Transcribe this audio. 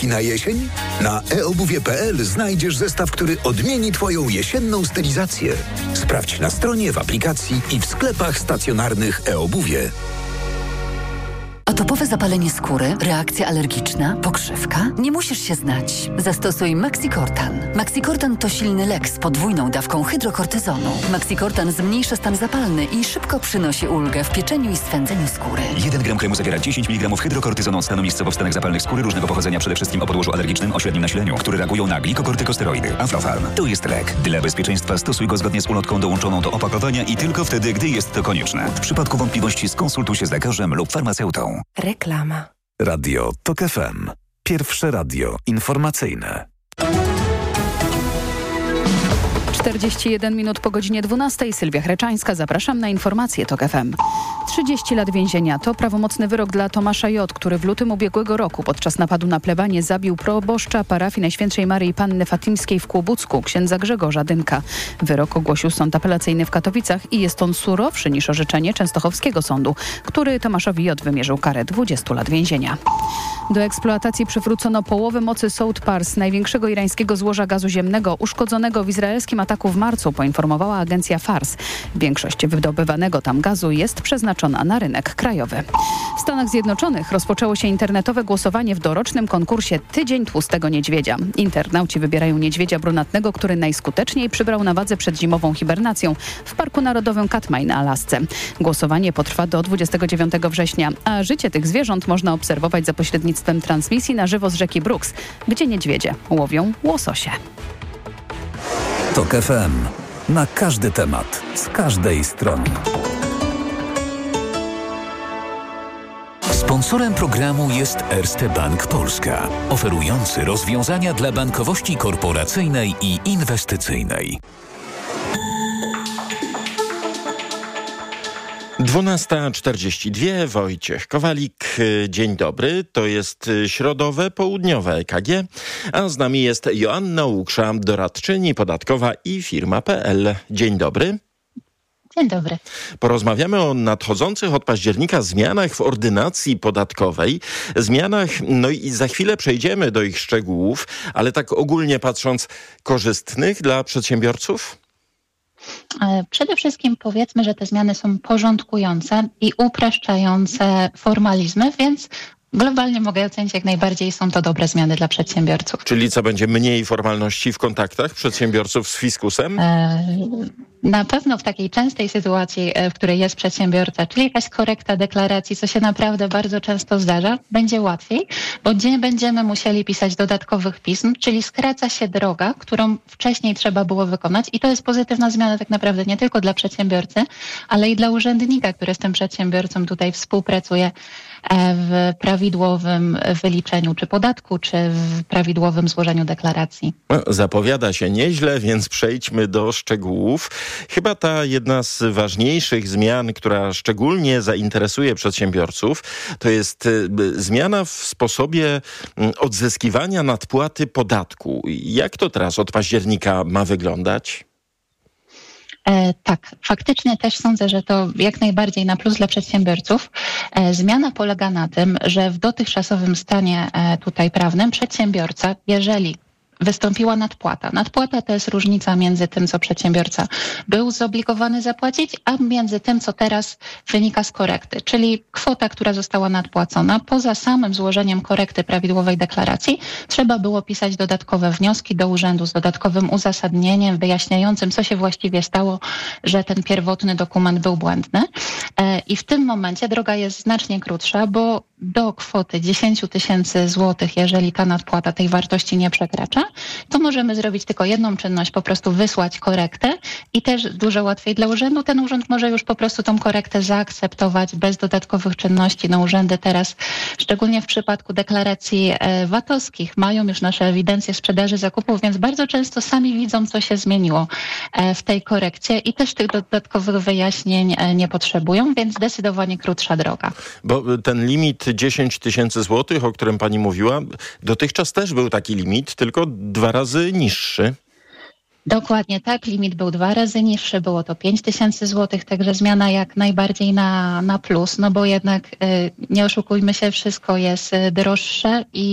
skarpetki na jesień? Na eobuwie.pl znajdziesz zestaw, który odmieni Twoją jesienną stylizację. Sprawdź na stronie, w aplikacji i w sklepach stacjonarnych eobuwie. Atopowe zapalenie skóry, reakcja alergiczna, pokrzywka? Nie musisz się znać. Zastosuj Maxicortan. Maxicortan to silny lek z podwójną dawką hydrokortyzonu. Maxicortan zmniejsza stan zapalny i szybko przynosi ulgę w pieczeniu i swędzeniu skóry. 1 gram kremu zawiera 10 mg hydrokortyzonu od stanu miejscowo w stanach zapalnych skóry różnego pochodzenia, przede wszystkim o podłożu alergicznym o średnim nasileniu, które reagują na glikokortykosteroidy. Aflofarm. To jest lek. Dla bezpieczeństwa stosuj go zgodnie z ulotką dołączoną do opakowania i tylko wtedy, gdy jest to konieczne. W przypadku wątpliwości skonsultuj się z lekarzem lub farmaceutą. Reklama. Radio TOK FM. Pierwsze radio informacyjne. 41 minut po godzinie 12. Sylwia Chreczańska. Zapraszam na informacje TOK FM. 30 lat więzienia to prawomocny wyrok dla Tomasza J., który w lutym ubiegłego roku podczas napadu na plebanię zabił proboszcza parafii Najświętszej Maryi Panny Fatimskiej w Kłobucku, księdza Grzegorza Dymka. Wyrok ogłosił Sąd Apelacyjny w Katowicach i jest on surowszy niż orzeczenie Częstochowskiego Sądu, który Tomaszowi J. wymierzył karę 20 lat więzienia. Do eksploatacji przywrócono połowę mocy South Pars, największego irańskiego złoża gazu ziemnego, uszkodzonego w izraelskim ataku w marcu, poinformowała agencja Fars. Większość wydobywanego tam gazu jest przeznaczona na rynek krajowy. W Stanach Zjednoczonych rozpoczęło się internetowe głosowanie w dorocznym konkursie Tydzień Tłustego Niedźwiedzia. Internauci wybierają niedźwiedzia brunatnego, który najskuteczniej przybrał na wadze przed zimową hibernacją w Parku Narodowym Katmai na Alasce. Głosowanie potrwa do 29 września, a życie tych zwierząt można obserwować za pośrednictwem transmisji na żywo z rzeki Brooks, gdzie niedźwiedzie łowią łososie. TOK FM. Na każdy temat, z każdej strony. Sponsorem programu jest Erste Bank Polska, oferujący rozwiązania dla bankowości korporacyjnej i inwestycyjnej. 12:42, Wojciech Kowalik, dzień dobry, to jest środowe, południowe EKG, a z nami jest Joanna Łukasza, doradczyni podatkowa i firma.pl. Dzień dobry. Dzień dobry. Porozmawiamy o nadchodzących od października zmianach w ordynacji podatkowej. Zmianach, no i za chwilę przejdziemy do ich szczegółów, ale tak ogólnie patrząc, korzystnych dla przedsiębiorców? Przede wszystkim powiedzmy, że te zmiany są porządkujące i upraszczające formalizmy, więc globalnie mogę ocenić, jak najbardziej są to dobre zmiany dla przedsiębiorców. Czyli co, będzie mniej formalności w kontaktach przedsiębiorców z fiskusem? Na pewno w takiej częstej sytuacji, w której jest przedsiębiorca, czyli jakaś korekta deklaracji, co się naprawdę bardzo często zdarza, będzie łatwiej, bo nie będziemy musieli pisać dodatkowych pism, czyli skraca się droga, którą wcześniej trzeba było wykonać i to jest pozytywna zmiana tak naprawdę nie tylko dla przedsiębiorcy, ale i dla urzędnika, który z tym przedsiębiorcą tutaj współpracuje w prawidłowym wyliczeniu czy podatku, czy w prawidłowym złożeniu deklaracji. Zapowiada się nieźle, więc przejdźmy do szczegółów. Chyba ta jedna z ważniejszych zmian, która szczególnie zainteresuje przedsiębiorców, to jest zmiana w sposobie odzyskiwania nadpłaty podatku. Jak to teraz od października ma wyglądać? Tak, faktycznie też sądzę, że to jak najbardziej na plus dla przedsiębiorców. Zmiana polega na tym, że w dotychczasowym stanie tutaj prawnym przedsiębiorca, jeżeli wystąpiła nadpłata. Nadpłata to jest różnica między tym, co przedsiębiorca był zobligowany zapłacić, a między tym, co teraz wynika z korekty, czyli kwota, która została nadpłacona. Poza samym złożeniem korekty prawidłowej deklaracji trzeba było pisać dodatkowe wnioski do urzędu z dodatkowym uzasadnieniem wyjaśniającym, co się właściwie stało, że ten pierwotny dokument był błędny. I w tym momencie droga jest znacznie krótsza, bo do kwoty 10 000 złotych, jeżeli ta nadpłata tej wartości nie przekracza, to możemy zrobić tylko jedną czynność, po prostu wysłać korektę i też dużo łatwiej dla urzędu. Ten urząd może już po prostu tą korektę zaakceptować bez dodatkowych czynności. No urzędy teraz, szczególnie w przypadku deklaracji VAT-owskich, mają już nasze ewidencje sprzedaży zakupów, więc bardzo często sami widzą, co się zmieniło w tej korekcie i też tych dodatkowych wyjaśnień nie potrzebują, więc zdecydowanie krótsza droga. Bo ten limit 10 000 złotych, o którym pani mówiła, dotychczas też był taki limit, tylko 2 razy niższy. Dokładnie tak, limit był 2 razy niższy, było to 5 000 złotych, także zmiana jak najbardziej na plus, no bo jednak nie oszukujmy się, wszystko jest droższe i